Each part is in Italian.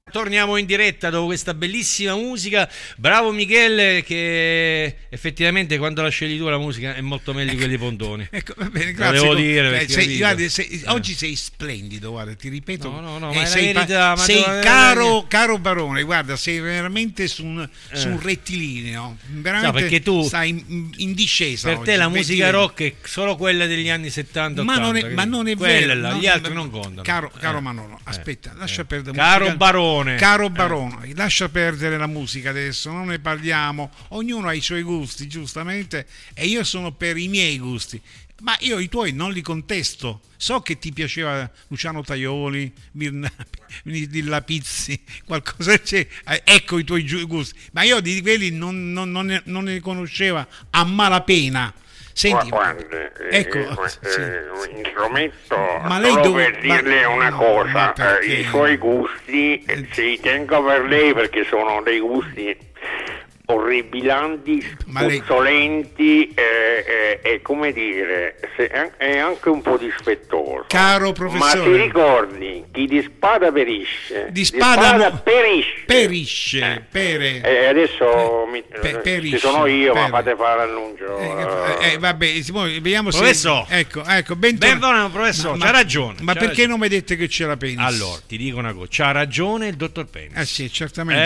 Torniamo in diretta dopo questa bellissima musica. Bravo Michele, che effettivamente quando la scegli tu la musica è molto meglio di quelli Pondoni. Ecco, va bene, grazie. Lo devo dire, guarda, oggi sei splendido, guarda, ti ripeto. No, ma sei caro Barone, guarda, sei veramente su un rettilineo. Veramente perché tu stai in discesa. Per te la musica rock è solo quella degli anni 70 80. Ma non è quella vero. Gli altri non contano. Caro Manolo, aspetta, lascia perdere. Caro Barone. Caro Barone, lascia perdere la musica adesso, non ne parliamo. Ognuno ha i suoi gusti, giustamente, e io sono per i miei gusti. Ma io i tuoi non li contesto. So che ti piaceva Luciano Tajoli, Villa Pizzi, qualcosa c'è. Ecco i tuoi gusti. Ma io di quelli non ne conosceva a malapena. Senti, ecco, sì. Intrometto ma lei solo per dirle una cosa, i suoi gusti si tengo per lei perché sono dei gusti orribilanti, puzzolenti e come dire, è anche un po' dispettoso. Caro professore, ma ti ricordi, chi di spada perisce, di spada perisce. Adesso ci sono io, ma fate fare l'annuncio. Vabbè, vediamo professore. Se ecco, benvenuto professore, c'ha ragione. Ma perché non mi dite che c'era Penis? Allora, ti dico una cosa, c'ha ragione il dottor Penis. Sì, certamente.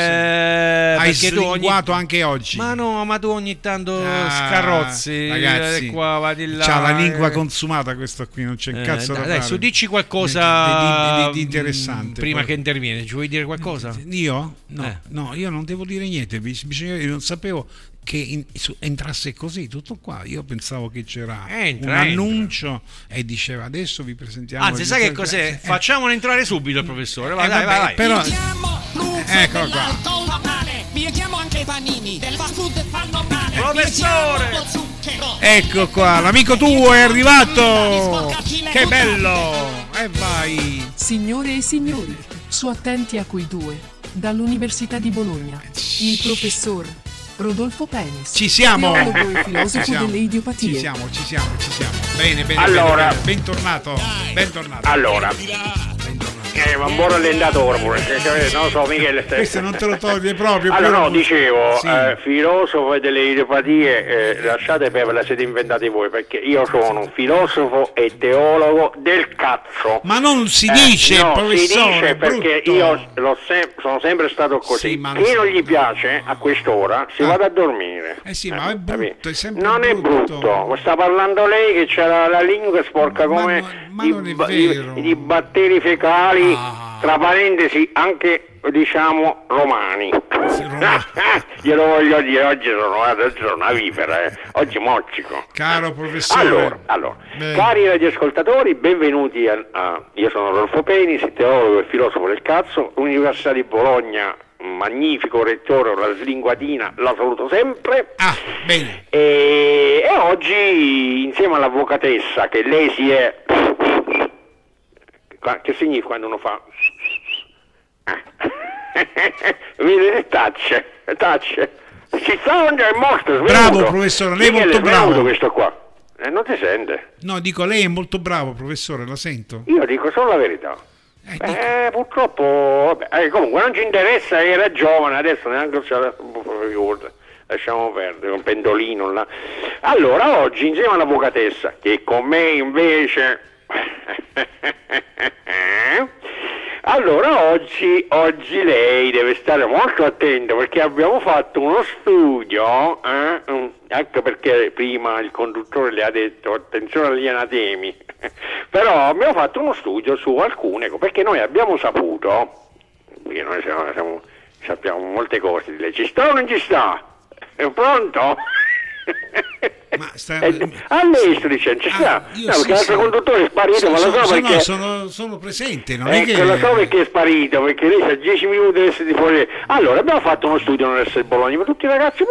Hai slinguato anche oggi. Ma no, ma tu ogni tanto scarrozzi, ragazzi, qua, va di là. C'ha la lingua consumata questo qui, non c'è un cazzo da fare. Adesso dici qualcosa di interessante. Prima che interviene, ci vuoi dire qualcosa? Io? No, io non devo dire niente, io non sapevo che entrasse così, tutto qua. Io pensavo che c'era un annuncio e diceva adesso vi presentiamo. Anzi, sai che cos'è? Facciamolo entrare subito il professore. Vai. Però eccolo qua. Mi chiamo anche i panini del fast food fanno male. Professore, ecco qua, l'amico tuo è arrivato. Che bello. E vai. Signore e signori, su attenti a quei due, dall'Università di Bologna, il professor Rodolfo Penis. Ci siamo. Teologo e filosofo delle idiopatie. Ci siamo. Bene. Allora, bentornato. Allora. Ma un buon allenatore pure, non so, Michele. Questo non te lo toglie proprio. Allora, no, dicevo, sì. Filosofo delle idiopatie, lasciate per la siete inventati voi, perché io sono un filosofo e teologo del cazzo. Ma non si dice, no, professore, si dice perché brutto. Io sono sempre stato così. Sì, chi non gli piace a quest'ora si vada a dormire. Sì, ma è brutto, è sempre non brutto. È brutto, sta parlando lei che c'ha la lingua sporca come i batteri fecali. Tra parentesi anche diciamo romani. Glielo voglio dire, oggi sono una vipera, oggi moccico. Caro professore. Allora cari radioascoltatori, benvenuti io sono Rodolfo Penis, teologo e filosofo del cazzo, Università di Bologna, magnifico rettore, la slinguatina, la saluto sempre. Bene. E oggi insieme all'avvocatessa che lei si è... Che significa quando uno fa... Vedi, tacce. Ci sta, è morto, bravo professore, lei è molto bravo. Questo qua. Non ti sente? No, dico, lei è molto bravo professore, la sento. Io dico solo la verità. Purtroppo, comunque non ci interessa, era giovane, adesso neanche ce la figura. Lasciamo perdere, un pendolino là. Allora, oggi insieme all'avvocatessa, che con me invece... Allora oggi lei deve stare molto attenta perché abbiamo fatto uno studio, anche perché prima il conduttore le ha detto attenzione agli anatemi, però abbiamo fatto uno studio su alcune, perché noi abbiamo saputo, perché noi sappiamo molte cose di lei, ci sta o non ci sta? È pronto? Ma a lei sto dicendo ci sta, perché l'altro conduttore è sparito, ma lo so perché sono presente, non è che lo so perché è sparito, perché lei c'ha 10 minuti deve essere di fuori. Allora abbiamo fatto uno studio all'Università di Bologna per tutti i ragazzi,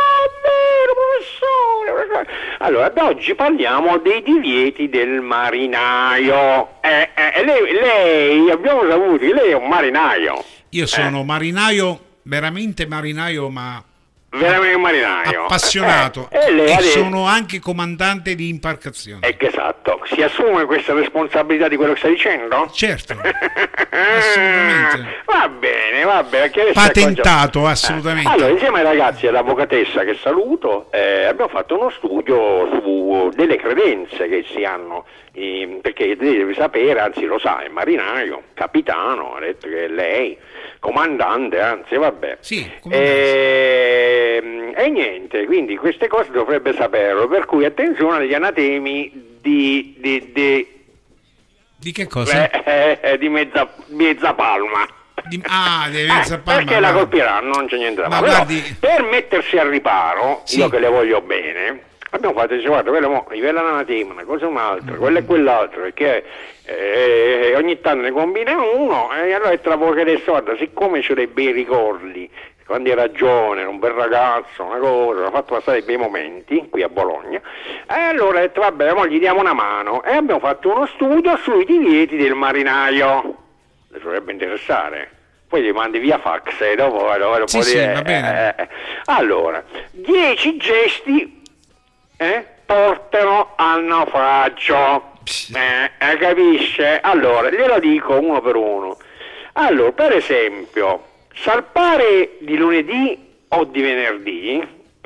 professore. Allora da oggi parliamo dei divieti del marinaio. Lei abbiamo saputo che lei è un marinaio. Io sono marinaio, veramente marinaio, ma veramente un marinaio appassionato lei e adesso- sono anche comandante di imbarcazione. esatto, si assume questa responsabilità di quello che sta dicendo? Certo, assolutamente. Va bene, perché adesso Patentato, assolutamente. Allora, insieme ai ragazzi dell'avvocatessa che saluto, abbiamo fatto uno studio su delle credenze che si hanno, perché devi sapere, anzi lo sa, è marinaio, capitano, ha detto che è lei, comandante, anzi vabbè. Sì, comandante. E niente, quindi queste cose dovrebbe saperlo, per cui attenzione agli anatemi di Di che cosa? di mezza palma. Di mezza palma. Perché la colpiranno, non c'è niente da Ma fare. Però, guardi- per mettersi al riparo, Sì. io che le voglio bene, abbiamo fatto, dice, guarda, quello mo, livello anatema, una cosa un'altra, quello e quell'altro, perché ogni tanto ne combina uno, e allora te la può che adesso, guarda, siccome c'ho dei bei ricordi, quando era giovane, era un bel ragazzo, una cosa, ha fatto passare bei momenti qui a Bologna, e allora ho detto, vabbè, mo gli diamo una mano, e abbiamo fatto uno studio sui divieti del marinaio. Le dovrebbe interessare. Poi gli mandi via fax e dopo lo Sì, puoi sì, dire. va bene. Allora, 10 gesti portano al naufragio. Capisce? Allora, glielo dico uno per uno. Allora, per esempio, salpare di lunedì o di venerdì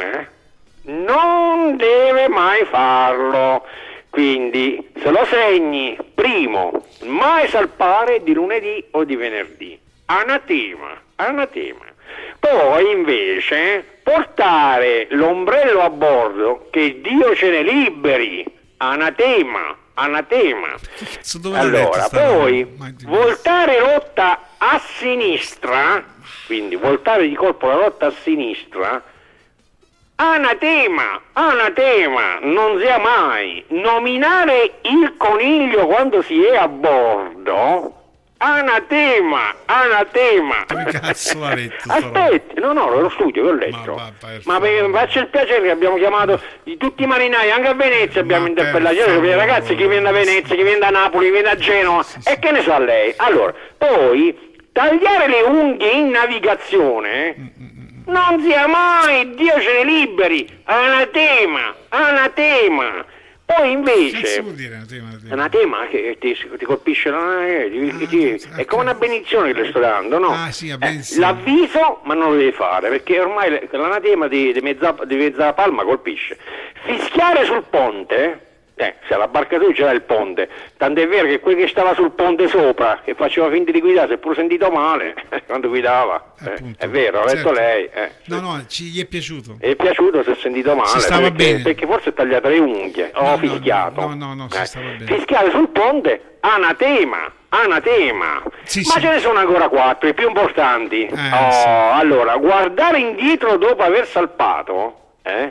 non deve mai farlo. Quindi se lo segni, primo, mai salpare di lunedì o di venerdì. Anatema. Poi invece portare l'ombrello a bordo, che Dio ce ne liberi. Anatema. Cazzo, dove l'hai letto Allora, sta poi roba? Ma- voltare rotta a sinistra, quindi voltare di colpo la rotta a sinistra. Anatema, non sia mai. Nominare il coniglio quando si è a bordo. Anatema. Dove cazzo l'ha letto sta roba? Aspetti, no, lo studio che ho letto. Ma faccia il piacere che abbiamo chiamato di tutti i marinai, anche a Venezia abbiamo Ma interpellato. per Io dico, favore. ragazzi, chi viene da Venezia, chi viene da Napoli, chi viene da Genova, e che ne sa lei? Allora, poi tagliare le unghie in navigazione. Non sia mai, Dio ce ne liberi. Anatema. Poi Che invece cazzo vuol dire anatema? anatema che ti colpisce è come una benedizione che le sto dando, no? Ah, sì, la benedizione. L'avviso, ma non lo devi fare, perché ormai l'anatema di mezza palma colpisce. Fischiare sul ponte, se la barca tu c'era il ponte, tant'è vero che quel che stava sul ponte sopra, che faceva finta di guidare, si è pure sentito male quando guidava. Appunto. È vero, ha detto Certo. lei. No, gli è piaciuto. È piaciuto, si è sentito male, Si stava bene. perché forse ha tagliato le unghie, No, fischiato. no, si stava bene. Fischiare sul ponte, anatema. Sì, Ma sì. ce ne sono ancora 4, i più importanti. Sì. Allora, guardare indietro dopo aver salpato,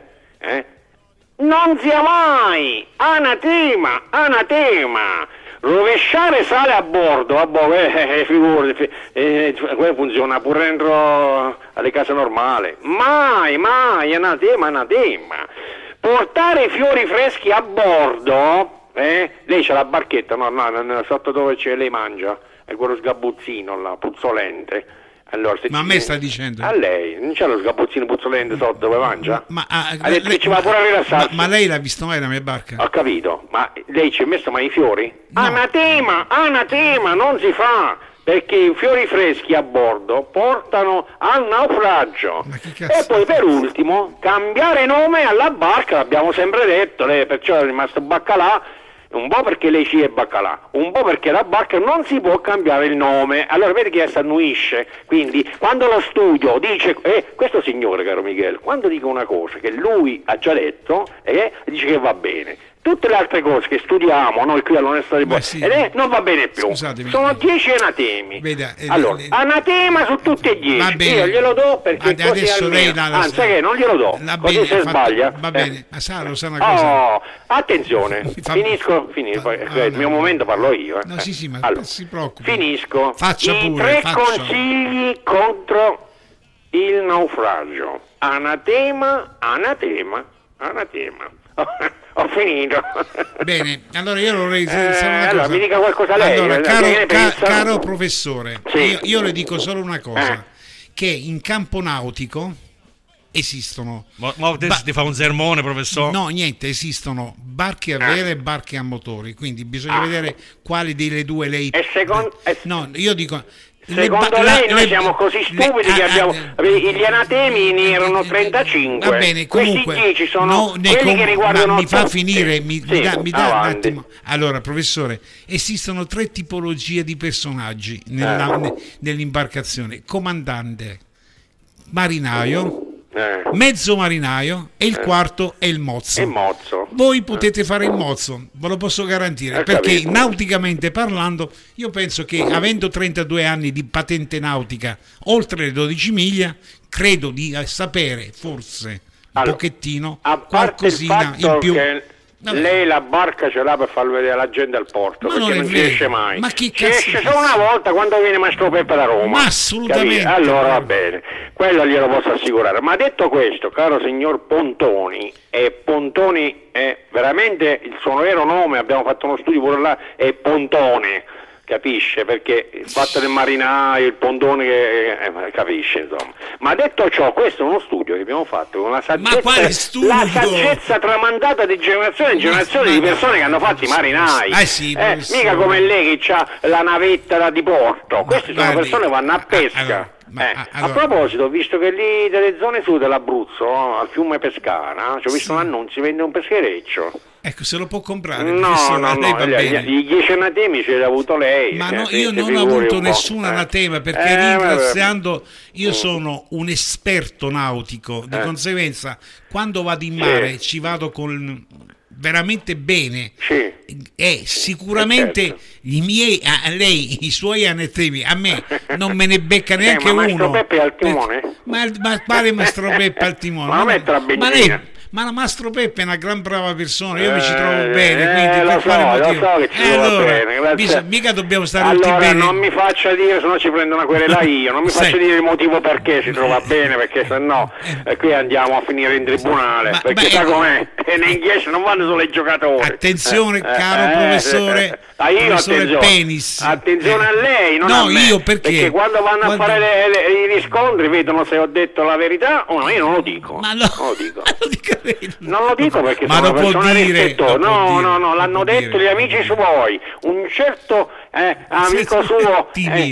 non sia mai, anatema. Rovesciare sale a bordo, figurati, quello funziona pure dentro alle case normali. Mai, anatema. Portare fiori freschi a bordo, lei c'ha la barchetta, no, sotto dove c'è, lei mangia, è quello sgabuzzino là, puzzolente. Allora, se Ma a me sta dicendo? A lei, non c'è lo sgabuzzino puzzolente sotto dove mangia? Ha detto che ci va pure a rilassarsi. ma lei l'ha visto mai la mia barca? Ho capito, ma lei ci ha messo mai i fiori? No. Anatema, non si fa, perché i fiori freschi a bordo portano al naufragio. Ma che cazzo? E poi per ultimo, cambiare nome alla barca, l'abbiamo sempre detto, lei perciò è rimasto baccalà, un po' perché lei ci è baccalà, un po' perché la barca non si può cambiare il nome, allora vedi che si annuisce, quindi quando lo studio dice, questo signore caro Michele, quando dico una cosa che lui ha già detto, dice che va bene, tutte le altre cose che studiamo noi qui all'Università di Bologna non va bene più. Scusatemi. Sono 10 anatemi. Veda, allora, anatema su tutti e 10. Va bene. Io glielo do perché così Adesso almeno. lei Anzi, che non glielo do. Va Così bene, se sbaglia. Va bene, ma sa una cosa. Attenzione, finisco. Il mio momento parlo io. No, sì, ma allora, si preoccupi. Finisco. Faccia I pure, 3 consigli contro il naufragio. Anatema. Ho finito. Bene, allora io vorrei allora, mi dica qualcosa lei. Allora, Che ne pensa? caro professore, Sì. io le dico solo una cosa, che in campo nautico esistono. Ma ti fa un sermone, professore? No, niente, esistono barche a vela e barche a motori, quindi bisogna vedere quali delle due lei... No, io dico... Secondo lei noi siamo così stupidi che abbiamo gli anatemi ne erano 35. Va bene, comunque questi 10 sono quelli che riguardano mi fa finire, mi dà un avanti. attimo. Allora, professore, esistono 3 tipologie di personaggi nell'imbarcazione: comandante, marinaio, mezzo marinaio e il quarto è il mozzo. Il mozzo. Voi potete fare il mozzo, ve lo posso garantire, perché capito. nauticamente parlando io penso che, avendo 32 anni di patente nautica oltre le 12 miglia, credo di sapere forse un pochettino a parte qualcosina il fatto in più. che lei la barca ce l'ha per far vedere la gente al porto, Ma perché non ci esce mai. Ma che ci cazzo esce dici? solo una volta quando viene Mastro Peppe da Roma. Ma assolutamente. Capito? Allora va bene, quello glielo posso assicurare. Ma detto questo, caro signor Pontoni, Pontoni è veramente il suo vero nome, abbiamo fatto uno studio pure là, è Pontone. Capisce? Perché il fatto del marinaio, il pontone capisce, insomma. Ma detto ciò, questo è uno studio che abbiamo fatto con una saggezza, Ma quale studio? la saggezza tramandata di generazione in generazione di persone che hanno fatto i marinai. Sì, mica come lei che ha la navetta da diporto. Queste sono guardi, persone che vanno a pesca. allora, A proposito, ho visto che lì delle zone sud dell'Abruzzo, al fiume Pescara, ci ho visto un annuncio, si vende un peschereccio. Ecco, se lo può comprare. No, lei va bene. i 10 anatemi ce li ha avuto lei. Ma no, si io non ho figuri avuto un po'. nessun anatema, perché ringraziando, io sono un esperto nautico, di conseguenza quando vado in mare ci vado con veramente bene. Sì. E sicuramente Certo. i miei, a lei, i suoi anatemi, a me non me ne becca neanche ma uno. Mastro Peppe è al timone? Ma quale Mastro Peppe al timone? Ma non mette la benzina. Ma la Mastro Peppe è una gran brava persona, io mi ci trovo bene, quindi lo per quale motivo? so che ci trova allora, bene, grazie. mica dobbiamo stare tutti Allora bene. non mi faccia dire, se no ci prendo una querela io, non mi Sai. faccia dire il motivo perché si trova bene, perché se no qui andiamo a finire in tribunale, perché sa com'è, e nei inchieste non vanno solo i giocatori. Attenzione, caro professore, io professore attenzione. Penis. Attenzione a lei, non No, a me, io perché quando vanno a fare i riscontri vedono se ho detto la verità o no, io non lo dico. Ma no, non lo dico. lo dica lei. Non lo dico perché Ma sono lo una può persona dire, rispettosa. lo può dire, No, lo l'hanno può detto dire. gli amici suoi. Un certo amico suo,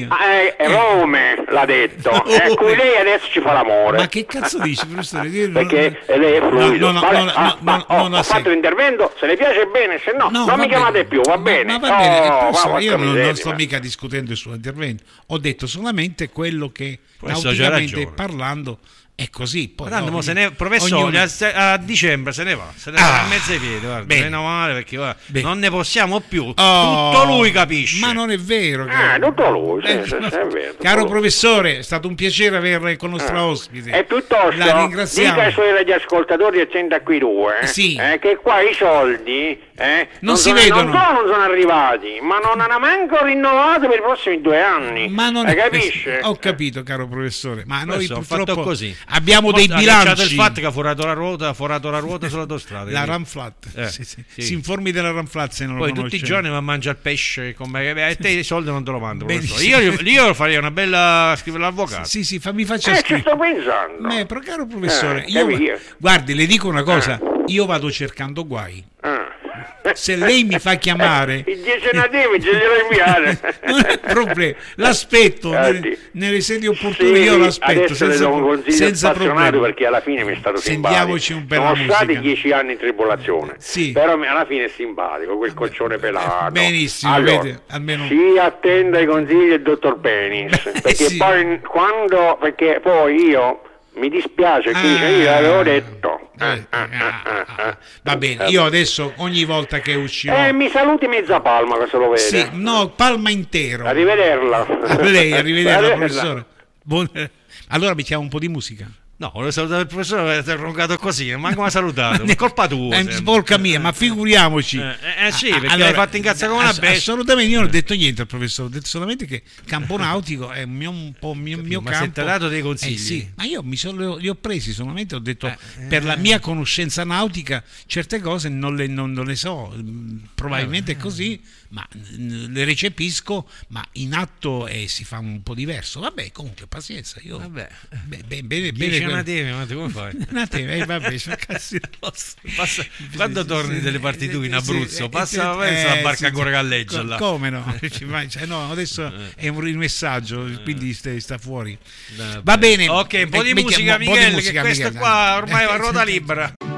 Rome, l'ha detto. Cui lei adesso ci fa l'amore. Ma che cazzo dici, professore? Perché lei è fluido. Ho fatto sì. l'intervento, se le piace bene, se no, non mi chiamate più, va bene. Ma va bene, professore, io miseria. non sto mica discutendo il suo intervento, ho detto solamente quello che Questo c'ha nauticamente ragione. parlando è così. Poi Ma tanto mo ognuno- professore, ognuno- a dicembre se ne va a mezzo ai piedi, guarda, bene. meno male, perché guarda, Bene. non ne possiamo più. Oh, Tutto lui capisce. Ma non è vero. Tutto lui, sì, no. è vero. Caro professore, è stato un piacere averla con nostra ospite. E piuttosto la ringraziamo. dica ai suoi radioascoltatori attenti a qui due Sì. che qua i soldi Non si sono, vedono. non sono arrivati, ma non hanno manco rinnovato per i prossimi 2 anni. Ma non capisce? Ho capito, caro professore, ma noi Adesso ho purtroppo fatto così. abbiamo Mo dei ha cacciato bilanci. il fatto che ha forato la ruota sull'autostrada. La capito? Ramflat, sì. sì. Si informi della Ramflat se non Poi lo tutti conosce. i giorni va a mangiare pesce con me. E te i soldi non te lo mando, professore. Benissimo. Io farei una bella scrivere l'avvocato. Sì, mi faccia Ci scrivere. sto pensando. Però caro professore, capito. guardi, le dico una cosa, io vado cercando guai. Ah. Se lei mi fa chiamare, I 10 nativi ce li devo inviare. non è problema, l'aspetto nelle sedi opportune, Sì, io l'aspetto adesso le senza, do un consiglio senza appassionato problema. perché alla fine mi è stato Sentiamoci simpatico. un po' la Sono stati musica. 10 anni in tribolazione, Sì. però alla fine è simpatico quel colcione pelato. Benissimo, allora, vede, almeno si attenda ai consigli del dottor Penis, perché sì. poi perché poi io mi dispiace che io l'avevo detto. Va bene, io adesso ogni volta che uscirò Mi saluti mezza palma che se lo vede. sì, no, palma intero. Arrivederla. A lei, arrivederla, Arrivederla. professore. Allora mettiamo un po' di musica. No, volevo salutare il professore, ti ha roncato così, non manco mi ha salutato. È colpa tua. È sporca mia, ma figuriamoci. Sì, perché l'hai fatto incazzare come una bestia. Assolutamente, io non ho detto niente al professore, ho detto solamente che campo nautico è un po' mio Ma campo. se ti ha dato dei consigli. Sì, ma io li ho presi solamente, ho detto per la mia conoscenza nautica certe cose non le so, probabilmente è così, ma le recepisco, ma in atto si fa un po' diverso. Vabbè, comunque pazienza, io Vabbè. bene 10 una teme, ma come fai? Una teme, vabbè, sono cazzi. Quando torni delle partitudini in Abruzzo, passa la barca ancora galleggia là. Come no? No, adesso è un messaggio, quindi sta fuori. Va bene. Ok, un po' di musica, Michele, che questa qua ormai va a ruota libera.